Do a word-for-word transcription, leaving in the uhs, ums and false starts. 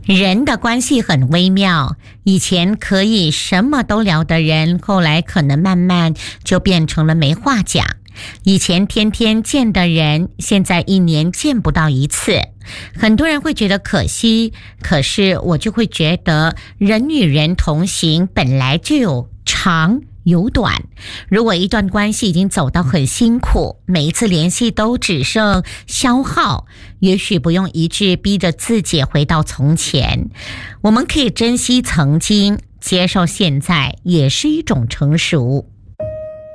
人的关系很微妙，以前可以什么都聊的人，后来可能慢慢就变成了没话讲。以前天天见的人，现在一年见不到一次。很多人会觉得可惜，可是我就会觉得人与人同行本来就有长有短，如果一段关系已经走到很辛苦，每一次联系都只剩消耗，也许不用一直逼着自己回到从前。我们可以珍惜曾经，接受现在，也是一种成熟。